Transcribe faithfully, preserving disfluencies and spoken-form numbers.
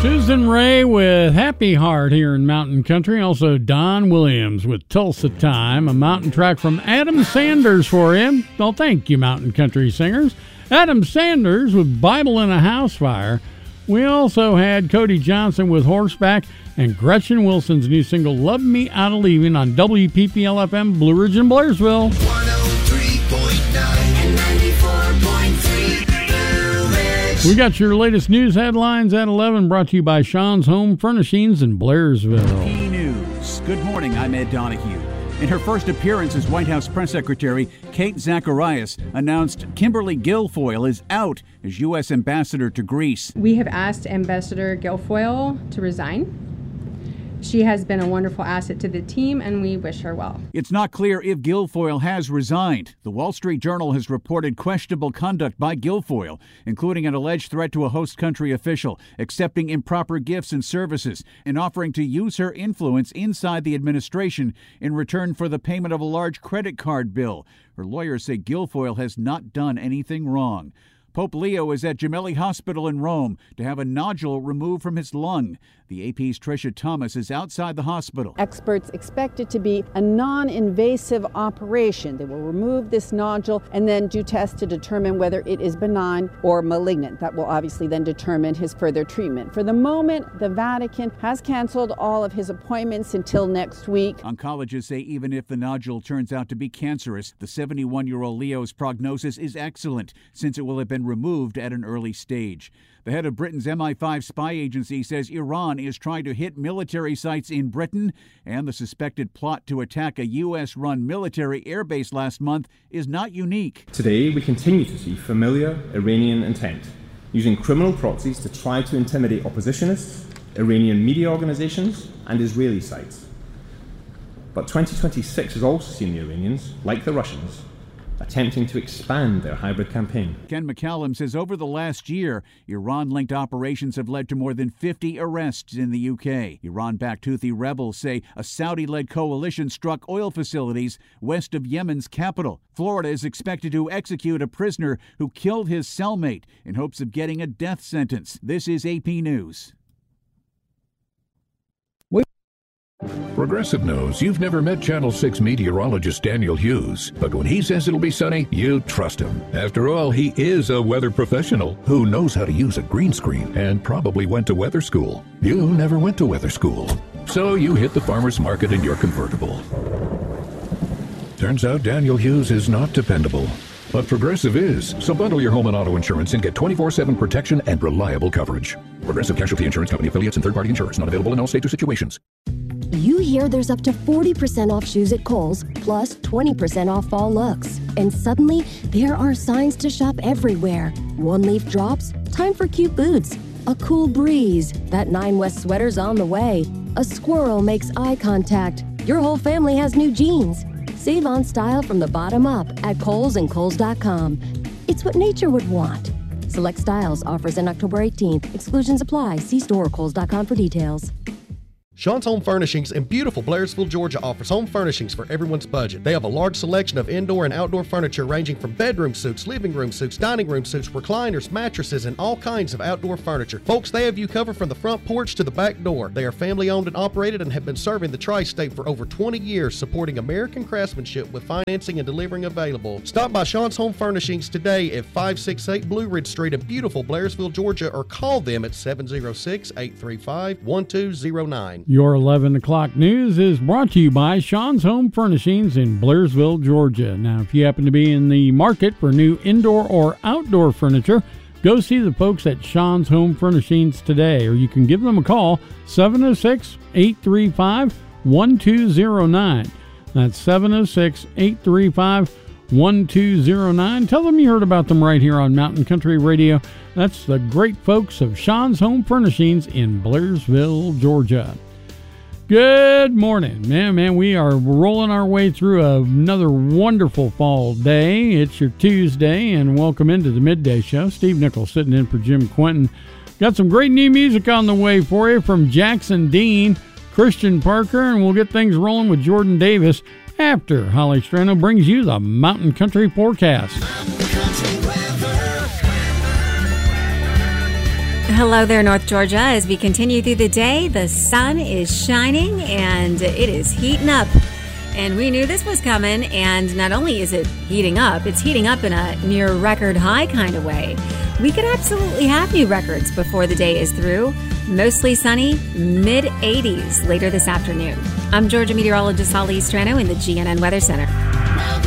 Susan Ray with Happy Heart here in Mountain Country. Also Don Williams with Tulsa Time, a mountain track from Adam Sanders for him. Well, thank you, Mountain Country singers. Adam Sanders with Bible in a House Fire. We also had Cody Johnson with Horseback and Gretchen Wilson's new single, Love Me Out of Leaving, on W P P L F M, Blue Ridge and Blairsville. one oh three point nine and ninety-four point three Blue Ridge. We got your latest news headlines at eleven, brought to you by Sean's Home Furnishings in Blairsville. E! News. Good morning, I'm Ed Donahue. In her first appearance as White House press secretary, Kate Zacharias announced Kimberly Guilfoyle is out as U S ambassador to Greece. We have asked Ambassador Guilfoyle to resign. She has been a wonderful asset to the team, and we wish her well. It's not clear if Guilfoyle has resigned. The Wall Street Journal has reported questionable conduct by Guilfoyle, including an alleged threat to a host country official, accepting improper gifts and services, and offering to use her influence inside the administration in return for the payment of a large credit card bill. Her lawyers say Guilfoyle has not done anything wrong. Pope Leo is at Gemelli Hospital in Rome to have a nodule removed from his lung. The A P's Tricia Thomas is outside the hospital. Experts expect it to be a non-invasive operation. They will remove this nodule and then do tests to determine whether it is benign or malignant. That will obviously then determine his further treatment. For the moment, the Vatican has canceled all of his appointments until next week. Oncologists say even if the nodule turns out to be cancerous, the seventy-one-year-old Leo's prognosis is excellent, since it will have been removed at an early stage. The head of Britain's M I five spy agency says Iran is trying to hit military sites in Britain, and the suspected plot to attack a U S-run military airbase last month is not unique. Today, we continue to see familiar Iranian intent, using criminal proxies to try to intimidate oppositionists, Iranian media organizations, and Israeli sites. But twenty twenty-six has also seen the Iranians, like the Russians, attempting to expand their hybrid campaign. Ken McCallum says over the last year, Iran-linked operations have led to more than fifty arrests in the U K. Iran-backed Houthi rebels say a Saudi-led coalition struck oil facilities west of Yemen's capital. Florida is expected to execute a prisoner who killed his cellmate in hopes of getting a death sentence. This is A P News. Progressive knows you've never met Channel six meteorologist Daniel Hughes, but when he says it'll be sunny, you trust him. After all, he is a weather professional who knows how to use a green screen and probably went to weather school. You never went to weather school, so you hit the farmer's market in your convertible. Turns out Daniel Hughes is not dependable, but Progressive is. So bundle your home and auto insurance and get twenty-four seven protection and reliable coverage. Progressive Casualty Insurance Company affiliates and third-party insurers. Not available in all states or situations. You hear there's up to forty percent off shoes at Kohl's, plus twenty percent off fall looks. And suddenly, there are signs to shop everywhere. One-leaf drops, time for cute boots. A cool breeze, that Nine West sweater's on the way. A squirrel makes eye contact. Your whole family has new jeans. Save on style from the bottom up at Kohl's and Kohl's dot com. It's what nature would want. Select styles, offers in October eighteenth. Exclusions apply. See store or Kohl's dot com for details. Sean's Home Furnishings in beautiful Blairsville, Georgia offers home furnishings for everyone's budget. They have a large selection of indoor and outdoor furniture ranging from bedroom suites, living room suites, dining room suites, recliners, mattresses, and all kinds of outdoor furniture. Folks, they have you covered from the front porch to the back door. They are family owned and operated and have been serving the tri-state for over twenty years, supporting American craftsmanship with financing and delivering available. Stop by Sean's Home Furnishings today at five sixty-eight Blue Ridge Street in beautiful Blairsville, Georgia, or call them at seven oh six, eight three five, one two oh nine. Your eleven o'clock news is brought to you by Sean's Home Furnishings in Blairsville, Georgia. Now, if you happen to be in the market for new indoor or outdoor furniture, go see the folks at Sean's Home Furnishings today, or you can give them a call, seven oh six, eight three five, one two oh nine. That's seven oh six, eight three five, one two oh nine. Tell them you heard about them right here on Mountain Country Radio. That's the great folks of Sean's Home Furnishings in Blairsville, Georgia. Good morning, man, man. We are rolling our way through another wonderful fall day. It's your Tuesday, and welcome into the Midday Show. Steve Nichols sitting in for Jim Quinton. Got some great new music on the way for you from Jackson Dean, Christian Parker, and we'll get things rolling with Jordan Davis after Holly Strano brings you the Mountain Country Forecast. Mountain Country weather. Hello there, North Georgia. As we continue through the day, the sun is shining and it is heating up. And we knew this was coming, and not only is it heating up, it's heating up in a near record high kind of way. We could absolutely have new records before the day is through. Mostly sunny, mid eighties later this afternoon. I'm Georgia meteorologist Holly Strano in the G N N Weather Center.